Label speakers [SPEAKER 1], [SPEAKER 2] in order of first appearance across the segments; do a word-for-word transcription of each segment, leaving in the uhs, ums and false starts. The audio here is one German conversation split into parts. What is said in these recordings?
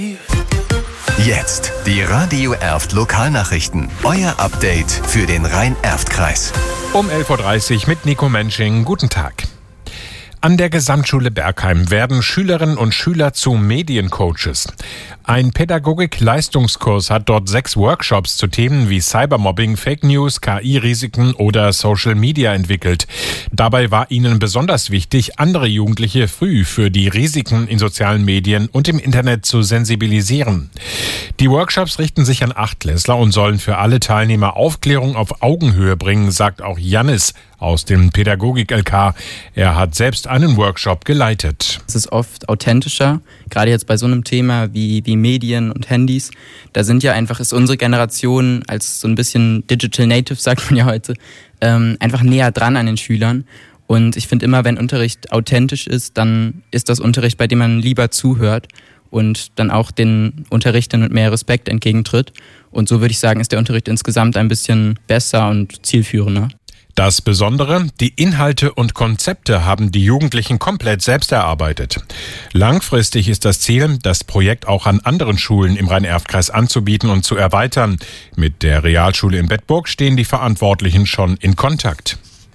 [SPEAKER 1] Jetzt die Radio Erft Lokalnachrichten. Euer Update für den Rhein-Erft-Kreis.
[SPEAKER 2] Um elf Uhr dreißig mit Nico Mensching. Guten Tag. An der Gesamtschule Bergheim werden Schülerinnen und Schüler zu Mediencoaches. Ein Pädagogik-Leistungskurs hat dort sechs Workshops zu Themen wie Cybermobbing, Fake News, K I-Risiken oder Social Media entwickelt. Dabei war ihnen besonders wichtig, andere Jugendliche früh für die Risiken in sozialen Medien und im Internet zu sensibilisieren. Die Workshops richten sich an Achtklässler und sollen für alle Teilnehmer Aufklärung auf Augenhöhe bringen, sagt auch Jannis aus dem Pädagogik-L K. Er hat selbst einen Workshop geleitet.
[SPEAKER 3] Es ist oft authentischer, gerade jetzt bei so einem Thema wie, wie Medien und Handys. Da sind ja einfach, ist unsere Generation als so ein bisschen Digital Native, sagt man ja heute, ähm, einfach näher dran an den Schülern. Und ich finde immer, wenn Unterricht authentisch ist, dann ist das Unterricht, bei dem man lieber zuhört und dann auch den Unterrichtern mit mehr Respekt entgegentritt. Und so würde ich sagen, ist der Unterricht insgesamt ein bisschen besser und zielführender.
[SPEAKER 2] Das Besondere, die Inhalte und Konzepte haben die Jugendlichen komplett selbst erarbeitet. Langfristig ist das Ziel, das Projekt auch an anderen Schulen im Rhein-Erft-Kreis anzubieten und zu erweitern. Mit der Realschule in Bedburg stehen die Verantwortlichen schon in Kontakt.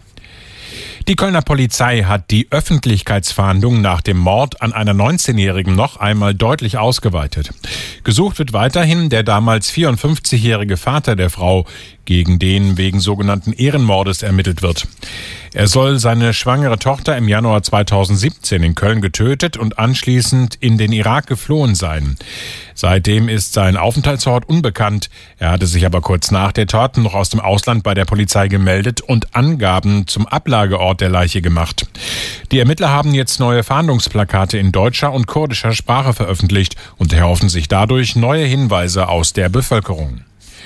[SPEAKER 2] Die Kölner Polizei hat die Öffentlichkeitsfahndung nach dem Mord an einer neunzehnjährigen noch einmal deutlich ausgeweitet. Gesucht wird weiterhin der damals vierundfünfzigjährige Vater der Frau, gegen den wegen sogenannten Ehrenmordes ermittelt wird. Er soll seine schwangere Tochter im Januar zweitausendsiebzehn in Köln getötet und anschließend in den Irak geflohen sein. Seitdem ist sein Aufenthaltsort unbekannt. Er hatte sich aber kurz nach der Tat noch aus dem Ausland bei der Polizei gemeldet und Angaben zum Ablageort der Leiche gemacht. Die Ermittler haben jetzt neue Fahndungsplakate in deutscher und kurdischer Sprache veröffentlicht und erhoffen sich dadurch neue Hinweise aus der Bevölkerung.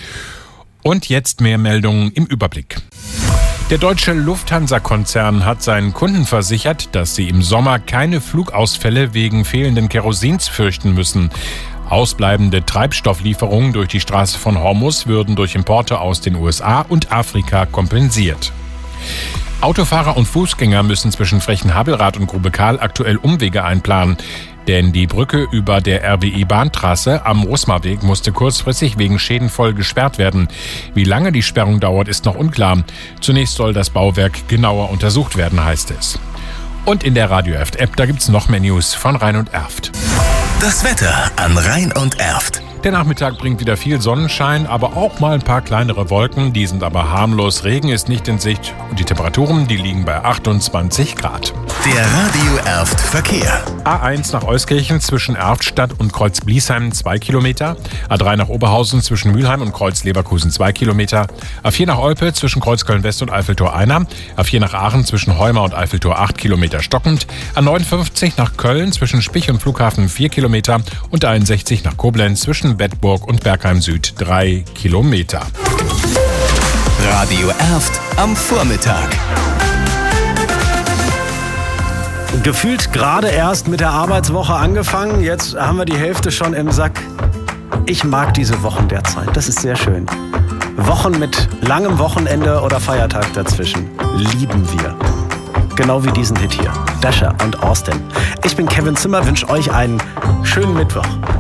[SPEAKER 2] Und jetzt mehr Meldungen im Überblick. Der deutsche Lufthansa-Konzern hat seinen Kunden versichert, dass sie im Sommer keine Flugausfälle wegen fehlenden Kerosins fürchten müssen. Ausbleibende Treibstofflieferungen durch die Straße von Hormuz würden durch Importe aus den U S A und Afrika kompensiert. Autofahrer und Fußgänger müssen zwischen Frechen-Habelrath und Grube Kahl aktuell Umwege einplanen. Denn die Brücke über der R W I-Bahntrasse am Rosmarweg musste kurzfristig wegen Schäden voll gesperrt werden. Wie lange die Sperrung dauert, ist noch unklar. Zunächst soll das Bauwerk genauer untersucht werden, heißt es. Und in der Radio Erft-App, da gibt's noch mehr News von Rhein und Erft.
[SPEAKER 1] Das Wetter an Rhein und Erft.
[SPEAKER 2] Der Nachmittag bringt wieder viel Sonnenschein, aber auch mal ein paar kleinere Wolken. Die sind aber harmlos. Regen ist nicht in Sicht. Und die Temperaturen, die liegen bei achtundzwanzig Grad.
[SPEAKER 1] Der Radio Erft Verkehr.
[SPEAKER 2] A eins nach Euskirchen zwischen Erftstadt und Kreuz-Bliesheim zwei Kilometer. A drei nach Oberhausen zwischen Mülheim und Kreuz-Leverkusen zwei Kilometer. A vier nach Olpe zwischen Kreuzköln-West und Eiffeltor einer. A vier nach Aachen zwischen Heumar und Eiffeltor acht Kilometer stockend. A neunundfünfzig nach Köln zwischen Spich und Flughafen vier Kilometer. Und A einundsechzig nach Koblenz zwischen Bedburg und Bergheim Süd drei Kilometer.
[SPEAKER 1] Radio Erft am Vormittag.
[SPEAKER 4] Gefühlt gerade erst mit der Arbeitswoche angefangen, jetzt haben wir die Hälfte schon im Sack. Ich mag diese Wochen derzeit, das ist sehr schön. Wochen mit langem Wochenende oder Feiertag dazwischen lieben wir. Genau wie diesen Hit hier, Dasher und Austin. Ich bin Kevin Zimmer, wünsche euch einen schönen Mittwoch.